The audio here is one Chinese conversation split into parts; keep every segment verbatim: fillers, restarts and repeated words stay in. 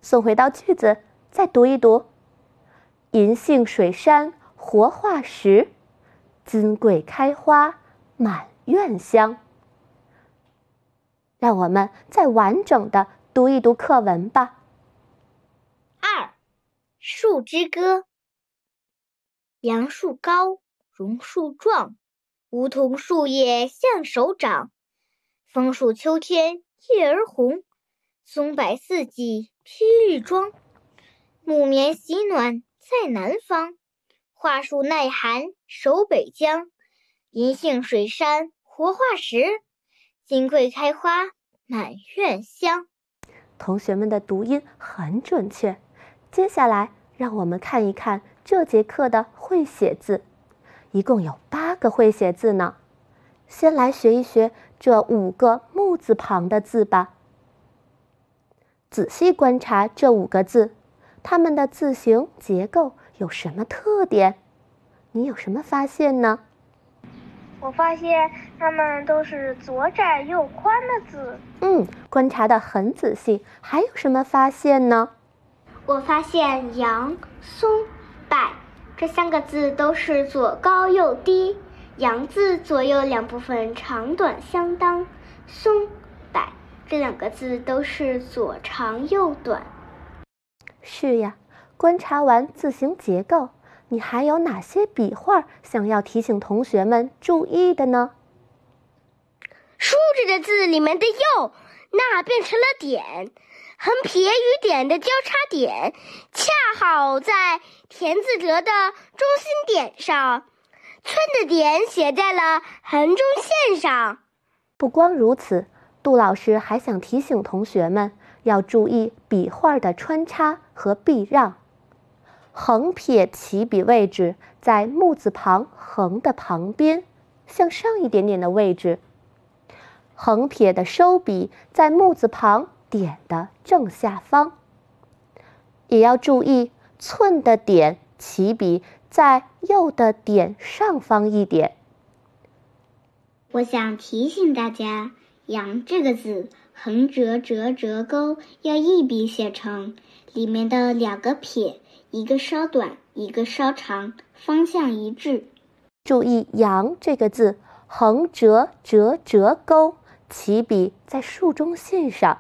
送回到句子，再读一读。银杏水杉活化石，金桂开花满院香。让我们再完整的读一读课文吧。 二，树之歌。杨树高，榕树壮，梧桐树叶像手掌。枫树秋天叶儿红，松柏四季披绿装。木棉喜暖在南方，桦树耐寒守北疆。银杏水杉活化石，金桂开花满院香。 同学们的读音很准确。接下来让我们看一看这节课的会写字，一共有八个会写字呢。先来学一学这五个木字旁的字吧。仔细观察这五个字，它们的字形结构有什么特点？你有什么发现呢？ 我发现它们都是左窄右宽的字。 嗯，观察得很仔细。还有什么发现呢？ 我发现杨、松、柏这三个字都是左高右低，杨字左右两部分长短相当，松、柏这两个字都是左长右短。 是呀，观察完字形结构，你还有哪些笔画想要提醒同学们注意的呢？ 竖着的字里面的右，那变成了点，横撇与点的交叉点恰好在田字格的中心点上，寸的点写在了横中线上。 不光如此，杜老师还想提醒同学们要注意笔画的穿插和避让。横撇起笔位置在木字旁横的旁边，向上一点点的位置。横撇的收笔在木字旁点的正下方。也要注意寸的点起笔在右的点上方一点。 我想提醒大家，杨这个字横折折折钩要一笔写成，里面的两个撇，一个稍短一个稍长，方向一致。 注意杨这个字横折折折钩，起笔在竖中线上。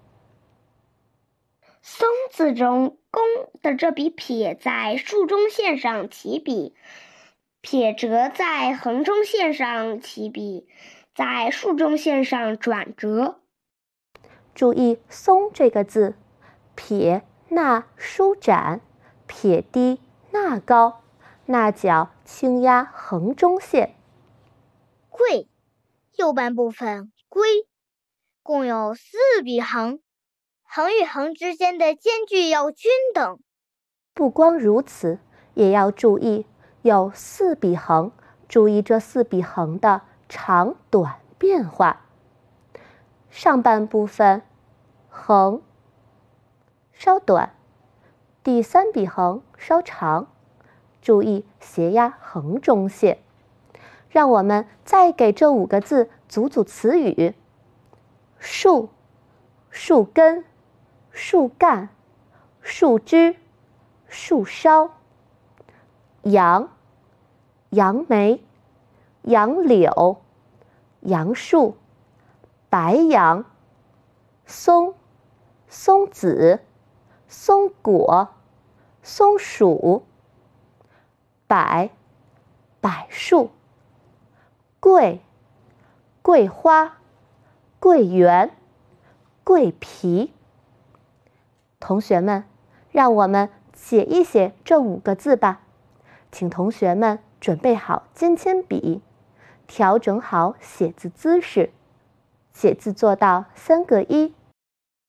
松字中弓的这笔撇在竖中线上起笔，撇折在横中线上起笔，在竖中线上转折。 注意松这个字，撇捺舒展，撇低捺高，捺角轻压横中线。 桂，右半部分归，共有四笔横，横与横之间的间距要均等。 不光如此，也要注意有四笔横，注意这四笔横的长短变化。上半部分横稍短，第三笔横稍长，注意斜压横中线。让我们再给这五个字组组词语：树、树根、树干、树枝、树梢；杨、杨梅、杨柳、杨树、白杨；松、松子、松果、松鼠；柏、柏树；桂、桂花、桂圆、桂皮。同学们，让我们写一写这五个字吧。请同学们准备好尖铅笔，调整好写字姿势，写字做到三个一，